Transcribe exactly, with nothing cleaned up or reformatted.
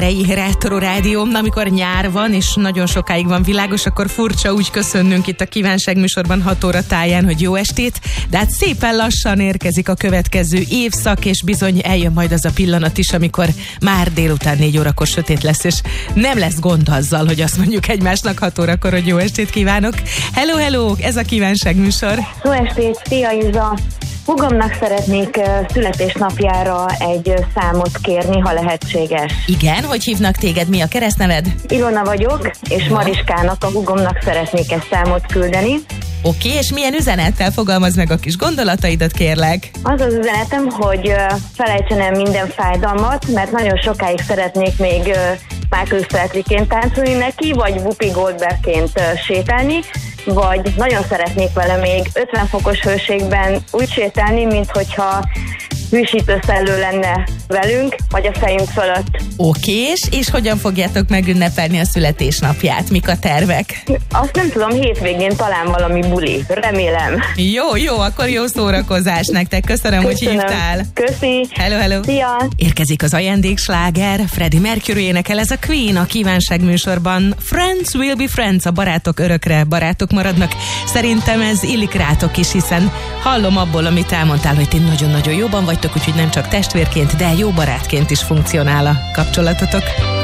Retro Rádió, amikor nyár van, és nagyon sokáig van világos, akkor furcsa úgy köszönnünk itt a Kívánság műsorban hat óra táján, hogy jó estét, de hát szépen lassan érkezik a következő évszak, és bizony eljön majd az a pillanat is, amikor már délután négy órakor sötét lesz, és nem lesz gond azzal, hogy azt mondjuk egymásnak hat órakor, hogy jó estét kívánok. Hello, hello, ez a Kívánság műsor. Jó estét, szia Iza! Húgomnak szeretnék uh, születésnapjára egy uh, számot kérni, ha lehetséges. Igen, hogy hívnak téged, mi a keresztneved? Ilona vagyok, és ja. Mariskának, a húgomnak szeretnék egy számot küldeni. Oké, okay, és milyen üzenettel fogalmaz meg a kis gondolataidat, kérlek? Az az üzenetem, hogy uh, felejtsen el minden fájdalmat, mert nagyon sokáig szeretnék még uh, Michael Flatleyként táncolni neki, vagy Whoopi Goldbergként uh, sétálni, vagy nagyon szeretnék vele még ötven fokos hőségben úgy sétálni, mint hogyha hűsítő szellő lenne velünk, vagy a fejünk fölött. Okés, és hogyan fogjátok megünnepelni a születésnapját? Mik a tervek? Azt nem tudom, hétvégén talán valami buli. Remélem. Jó, jó, akkor jó szórakozás nektek. Köszönöm, Köszönöm. hogy hívtál. Köszi. Hello, hello. Szia. Érkezik az ajándéksláger. Freddie Mercury énekel, ez a Queen a Kívánság műsorban. Friends will be friends, a barátok örökre barátok maradnak. Szerintem ez illik rátok is, hiszen hallom abból, amit elmondtál, hogy ti nagyon-nagyon jóban vagytok, úgyhogy nem csak testvérként, de jó barátként is funkcionál a kapcsolatotok.